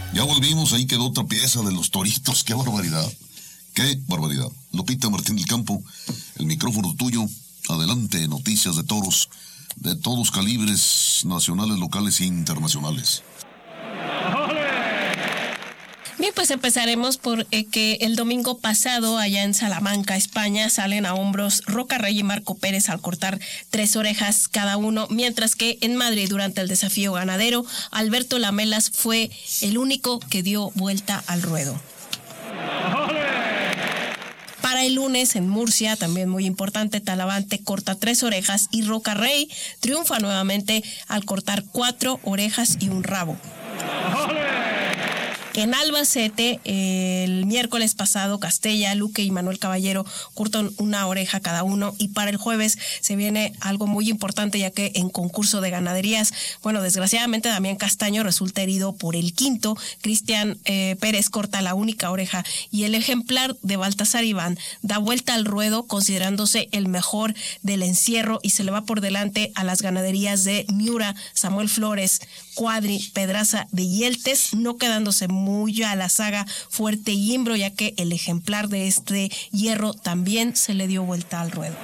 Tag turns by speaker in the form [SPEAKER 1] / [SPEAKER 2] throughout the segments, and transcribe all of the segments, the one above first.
[SPEAKER 1] Ya volvimos, ahí quedó otra pieza de los toritos. ¡Qué barbaridad! ¡Qué barbaridad! Lupita Martín del Campo, el micrófono tuyo. Adelante, noticias de toros, de todos calibres, nacionales, locales e internacionales.
[SPEAKER 2] Bien, pues empezaremos por que el domingo pasado, allá en Salamanca, España, salen a hombros Roca Rey y Marco Pérez al cortar 3 orejas cada uno, mientras que en Madrid, durante el desafío ganadero, Alberto Lamelas fue el único que dio vuelta al ruedo. Para el lunes en Murcia, también muy importante, Talavante corta 3 orejas y Roca Rey triunfa nuevamente al cortar 4 orejas y un rabo. En Albacete, el miércoles pasado, Castella, Luque y Manuel Caballero cortan 1 oreja cada uno. Y para el jueves se viene algo muy importante, ya que en concurso de ganaderías, bueno, desgraciadamente Damián Castaño resulta herido por el quinto. Cristian Pérez corta la única oreja y el ejemplar de Baltasar Iván da vuelta al ruedo, considerándose el mejor del encierro, y se le va por delante a las ganaderías de Miura, Samuel Flores, Cuadri, Pedraza de Yeltes, no quedándose muy a la saga Fuerte y Imbro, ya que el ejemplar de este hierro también se le dio vuelta al ruedo.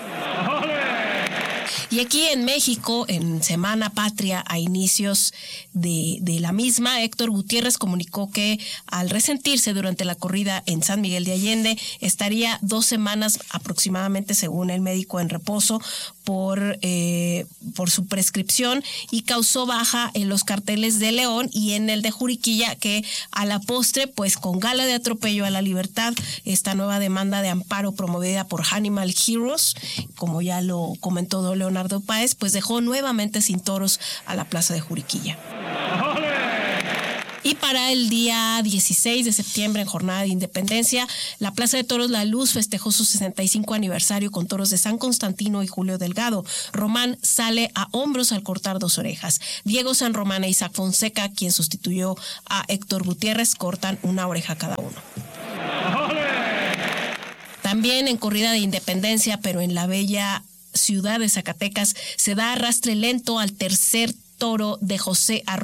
[SPEAKER 2] Y aquí en México, en Semana Patria, a inicios de la misma, Héctor Gutiérrez comunicó que al resentirse durante la corrida en San Miguel de Allende, estaría 2 semanas aproximadamente, según el médico, en reposo por su prescripción, y causó baja en los carteles de León y en el de Juriquilla, que a la postre, pues con gala de atropello a la libertad, esta nueva demanda de amparo promovida por Animal Heroes, como ya lo comentó don Leonardo Páez, pues dejó nuevamente sin toros a la plaza de Juriquilla. Y para el día 16 de septiembre, en jornada de independencia, la Plaza de Toros La Luz festejó su 65 aniversario con toros de San Constantino y Julio Delgado. Román sale a hombros al cortar 2 orejas. Diego San Román e Isaac Fonseca, quien sustituyó a Héctor Gutiérrez, cortan 1 oreja cada uno. También en corrida de independencia, pero en la bella ciudad de Zacatecas, se da arrastre lento al tercer toro de José Arroyo